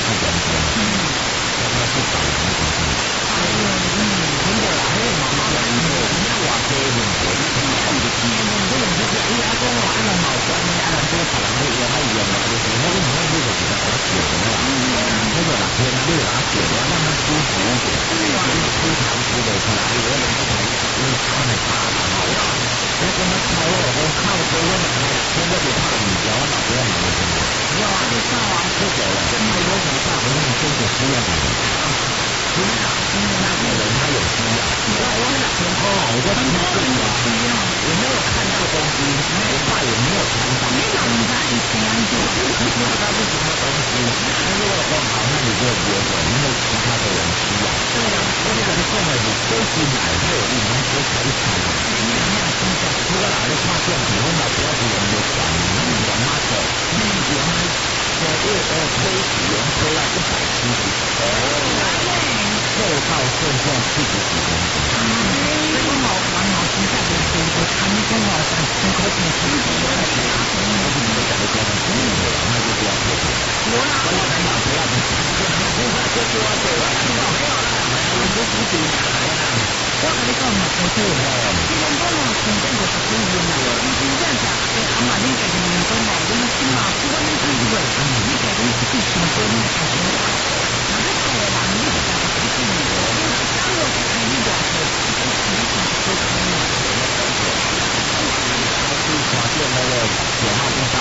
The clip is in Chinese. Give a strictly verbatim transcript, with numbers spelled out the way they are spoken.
严重，那他是导致什么？嗯，通过来慢慢来以后，你话这问题，你看你的基因，可能就是哎呀，讲话按照毛管的，按照这个别人的也还一样的，就是我们我们这个比较好写的啦，那个啦，别人那个写的让他舒服一点，就是非常舒服出来，我们不可以因为看的差了，好呀，那怎么靠我我靠这个呢？现在就怕你教老师嘛，有啊，就少啊，就走了，这太多什么大部分真的需要的。真的，真的那个人他有需要，我我那天哦，我在听说有需要，我没有看到东西，那一块也没有看到，没有在以前就不知道它是什么东西，那如果说好，那你就别走，因为其他的人需要。对啊，我这个送了你都是奶会有地方都可以产的，没有没有真的，除了哪里发现以后呢，不要是人的管，那你的妈的，那你原来呃二呃推起原推要一百七十，哦，瘦到现在四十几公斤。这个毛毛毛现在的是我看你跟我讲，很可怕，很可怕。我跟你讲的讲的，那就不要推了。我哪我哪有不要的？现在就不要推了，没有没有了，我不支持你。我跟你讲嘛，不对，这个我嘛真正就是不一样。